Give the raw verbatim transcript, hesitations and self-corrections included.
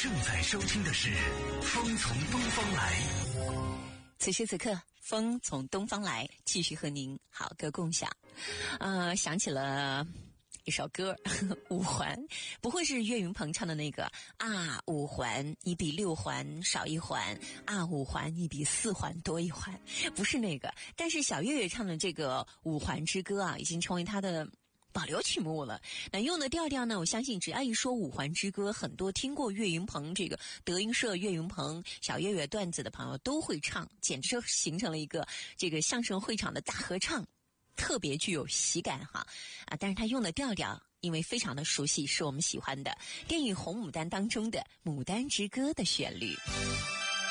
正在收听的是《风从东方来》。 此时此刻，风从东方来，继续和您好歌共享。呃，想起了一首歌《五环》，不会是岳云鹏唱的那个啊，五环你比六环少一环，啊，五环你比四环多一环，不是那个。但是小岳岳唱的这个《五环之歌》啊，已经成为他的保留曲目了。那用的调调呢，我相信只要一说五环之歌，很多听过岳云鹏这个德云社岳云鹏小岳岳段子的朋友都会唱，简直形成了一个这个相声会场的大合唱，特别具有喜感哈啊！但是他用的调调因为非常的熟悉，是我们喜欢的电影《红牡丹》当中的《牡丹之歌》的旋律。